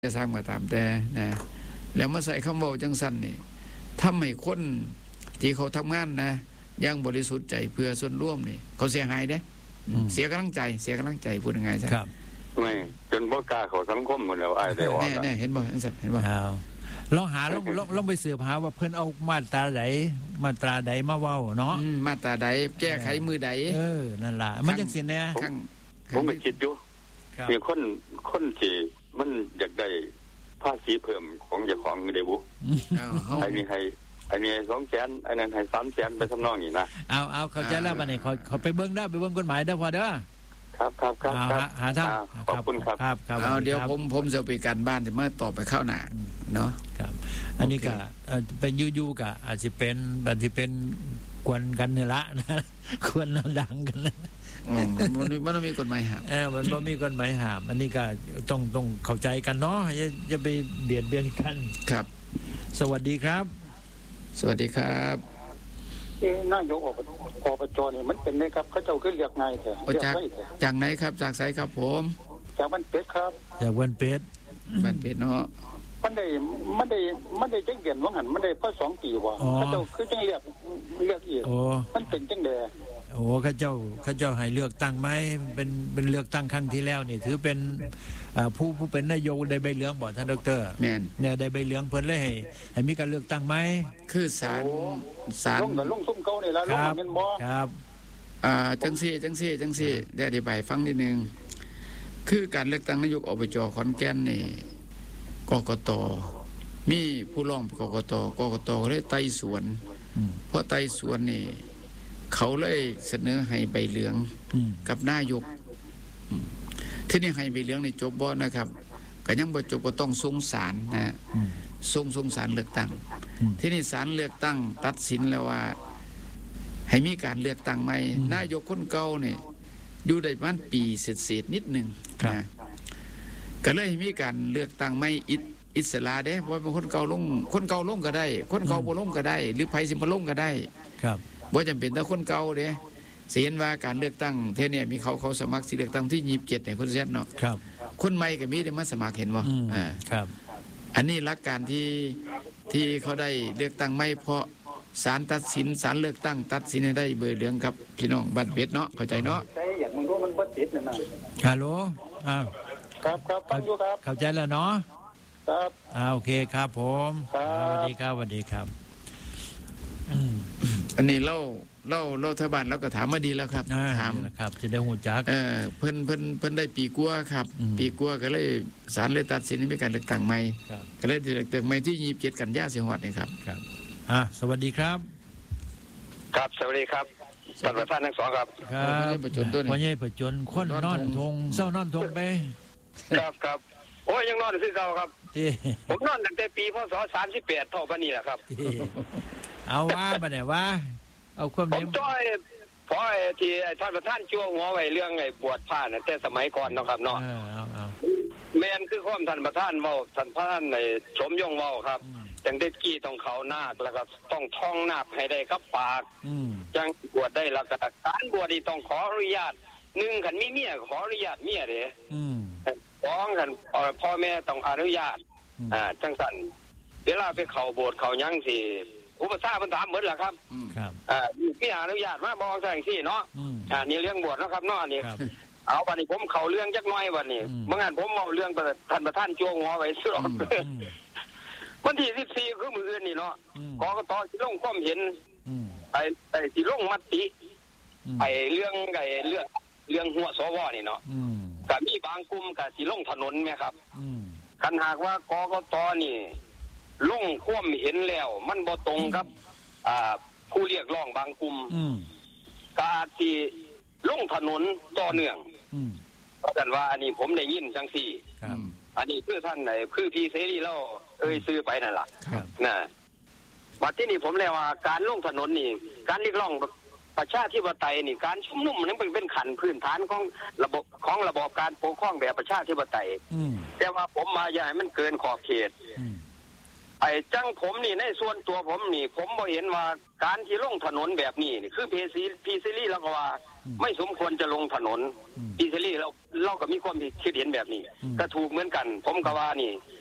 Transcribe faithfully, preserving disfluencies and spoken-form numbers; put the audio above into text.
จะสร้างมาตามแต่นะแล้วมาใส่คำว่าจังสั้นนี่ทำให้คนที่เขาทำงานนะยังบริสุทธิ์ใจเพื่อส่วนร่วมนี่เขาเสียหายเด้เสียกำลังใจเสียกำลังใจพูดยังไงใช่ครับไม่จนบ่กล้าเข้าสังคมหมดแล้วอ้ายได้ออกแน่ๆเห็นบ่จังสั้นเห็นบ่ลองหาลองลองไปสืบหาว่าเพิ่นเอามาตราใดมาตราใดมาเว้าเนาะมาตราใดแก้ไขมือใดเออนั่นล่ะมันจังซี่แน่ผมก็คิดอยู่มีคนคนที่มันอยากได้ภาษีเพิ่มของเจ้าของได้บ่ไอ้นี่ให้อันนี้สองแสนอันนั้นให้สามแสนไปทำนองนี้นะเอาเอาเข้าใจแล้วบัดนี้เขาเขาไปเบิ่งได้ไปเบิ่งกฎหมายได้พอเด้อครับครับครับหาทางขอบคุณครับครับเอาเดี๋ยวผมผมจะไปการบ้านจะมาต่อไปเข้าหน้าเนาะครับอันนี้ก็เป็นยู่ๆก็อาจจะเป็นบัดที่เป็นกวนกันนี่ละนะควรดังกันนะมันมันมีกฎหมายห้ามเออมันบ่มีกฎหมายห้ามอันนี้ก็ต้องต้องเข้าใจกันเนาะอย่าอย่าไปเบียดเบียนกันครับสวัสดีครับสวัสดีครับเอ๊ะนายกอบปจนี่มันเป็นไงครับเขาเจ้าขึ้นเรียกไงแท้เรียกไว้จากไหนครับจากไสครับผมจากบ้านเป็ดครับจากบ้านเป็ดบ้านเป็ดเนาะมันได้มันได้มันได้จังเดือนว่าหั่นมันได้พอสองปีว่าเขาเจ้าคือจังเรียกเรียกอีกมันเป็นจังได๋โอ้เขาเจ้าเขาเจ้าให้เลือกตั้งไหมเป็นเป็นเลือกตั้งครั้งที่แล้วนี่ถือเป็นผู้ผู้เป็นนายกได้ใบเหลืองบ่ท่านดร. แม่นเนี่ยได้ใบเหลืองเพิ่นเลยให้ให้มีการเลือกตั้งไหมคือศาลศาลลงกับลงซุ่มเก่านี่ล่ะลงแม่นบ่ครับอ่าจังซี่จังซี่จังซี่ได้อธิบายฟังนิดนึงคือการเลือกตั้งนายกอบจ.ขอนแก่นนี่กกต.มีผู้ร้องกกต.กกต.ก็เลยไต่สวนเพราะไต่สวนนี่เขาเลยเสนอให้ใบเหลืองกับนายกที่นี่ให้ใบเหลืองในจบบ่นะครับก็ยังบ่จบก็ต้องส่งศาลนะส่งส่งศาลเลือกตั้งที่นี่ศาลเลือกตั้งตัดสินแล้วว่าให้มีการเลือกตั้งใหม่นายกคนเก่าเนี่ยอยู่ได้ประมาณปีเศษๆนิดนึงนะก็เลยมีการเลือกตั้งใหม่อิสระเด้เพราะว่าคนเก่าลงคนเก่าลงก็ได้คนเก่าบ่ลงก็ได้หรือไผสิบ่ลงก็ได้ครับบ่จำเป็นแต่คนเก่าเด้สิเห็นว่าการเลือกตั้งเท่านี้มีเขาเขาสมัครสิเลือกตั้งที่ยี่สิบเจ็ดเนี่ยคนเซ็ตเนาะครับคนใหม่ก็มีได้มาสมัครเห็นบ่อ่าครับอันนี้หลักการที่ที่เขาได้เลือกตั้งไม่เพราะศาลตัดสินศาลเลือกตั้งตัดสินให้ได้เบอร์เหลืองครับพี่น้องบ้านเป็ดเนาะเข้าใจเนาะใช่อย่างมึงรู้มันบ่ติดนั่นน่ะฮัลโหลอ้าวครับครับฟังอยู่ครับเข้าใจแล้วเนาะครับอ่าโอเคครับผมสวัสดีครับสวัสดีครับอันนี้เล่าเล่าเล่าทบานแล้วก็ถามมาดีแล้วครับถามครับจะได้หูจักเออเพิ่นเพิ่นเพิ่นได้ปีกัวครับปีกัวก็เลยศาลเลยตัดสินให้มีการเลือกตั้งใหม่ก็เลยเลือกตั้งใหม่ที่ยี่สิบเจ็ดกันยายนสิฮอดนี่ครับครับอ่ะสวัสดีครับครับสวัสดีครับท่านประธานทั้งสองครับครับประจนตัวนี้พ่อใหญ่ประจนคนนอนทงเศร้านอนทงไปครับครับโอ้ยยังนอนคือเก่าครับผมนอนตั้งแต่ปีพศสามสิบแปดเท่าปานนี้แหละครับเอาว่าบัดเนี่ยว่าเอาความผมจ้อยเพราะที่ท่านประธานจั่วหัวไว้เรื่องไอ้บวชผ้าน่ะแต่สมัยก่อนเนาะครับเนาะแม่นคือความท่านประธานเว้าท่านประธานในชมยงเว้าครับจังได้กี้ต้องเขานาคแล้วก็ต้องท่องนาคให้ได้กับปากจังบวชได้แล้วก็การบวชนี่ต้องขออนุญาตหนึ่งคันมีเมียขออนุญาตเมียเด้สองคันพ่อแม่ต้องอนุญาตอ่าจังสั่นเวลาไปเข้าโบสถ์เข้าหยังสิอุปสรรคมันถามเหมือนล่ะครับครับอ่ามีอนุญาตมาบอกจังซี่เนาะอ่านี่เรื่องบวชเนาะครับเนาะนี่เอาบัดนี้ผมเข้าเรื่องจักหน่อยบัดนี้บ่งั้นผมเอาเรื่องท่านประธานจวงหัวไว้ซะวันที่สิบสี่คือมื้ออื่นนี่เนาะกกตสิลงความเห็นไอ้ไอ้สิลงมติไอ้เรื่องไอ้เรื่องเรื่องหัวสวนี่เนาะก็มีบางกลุ่มก็สิลงถนนแม่ครับคันหากว่ากกตนี่ลงความเห็นแล้วมันบ่ตรงกับอ่าผู้เรียกร้องบางกลุ่มก็อาจสิลงถนนต่อเนื่องเพราะฉะนั้นว่าอันนี้ผมได้ยินจังซี่อันนี้คือท่านไหนคือพี่เสรีเราเอ่ยซื้อไปนั่นล่ะนะบัดที่นี่ผมเลยว่าการลงถนนนี่การเรียกร้องประชาธิปไตยนี่การชุมนุมมันเป็นขั้นพื้นฐานของระบบของระบอบการปกครองแบบประชาธิปไตยแต่ว่าผมมาอย่าให้มันเกินขอบเขตไอ้จังผมนี่ในส่วนตัวผมนี่ผมบ่เห็นว่าการที่ลงถนนแบบนี้นี่คือพีซีพีซีรีแล้วก็ว่าไม่สมควรจะลงถนนอีเทลี่เราเราก็มีความคิดเห็นแบบนี้ก็ถูกเหมือนกันผมก็ว่านี่